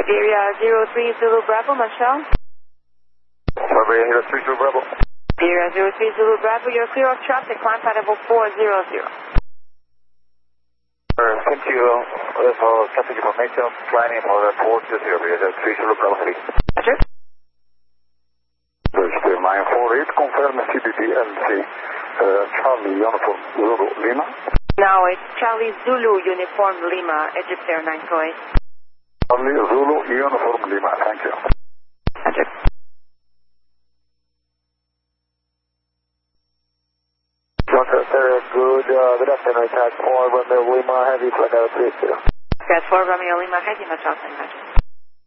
Iberia 03 Zulu Bravo, Michelle. Iberia 03 Zulu Bravo. Iberia 03 Zulu Bravo, you're clear of traffic, climb at level 400. Thank you for traffic information, planning for the 420, Iberia 03 Zulu Bravo 3. Roger. Dus mijn 48, confirm CBB NC Charlie Uniform Zulu Lima. Now it's Charlie Zulu Uniform Lima, Egypt Air 928. Charlie Zulu Uniform Lima, thank you. Roger. Roger, sir, good afternoon, Task 4, Romeo Lima, Heavy, Flight 30. That's 4 Romeo Lima, Heavy, Michelle, Roger.